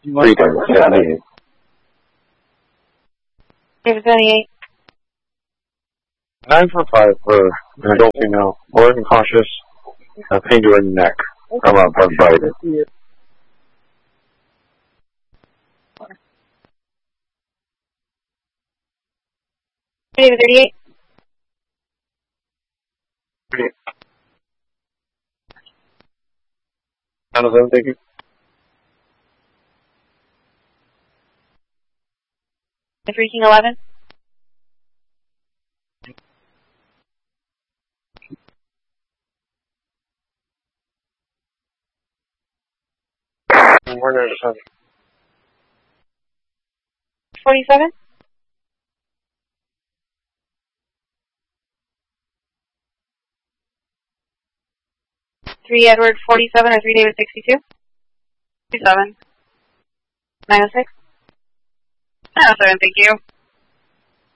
3 David 78. David 78. 945 for an adult female, alert and cautious, pain to her neck from a bug bite. David 38. 38. 907, thank you. Freaking 11. We're going to 47. 3 Edward 47 or 3 David 62? 27. 906? 907, thank you.